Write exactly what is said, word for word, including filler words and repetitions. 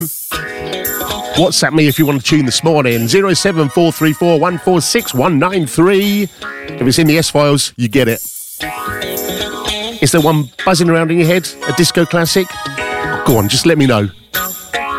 WhatsApp me if you want to tune this morning. zero seven four three four one four six one nine three. If it's in the S-Files, you get it. Is there one buzzing around in your head? A disco classic? Go on, just let me know.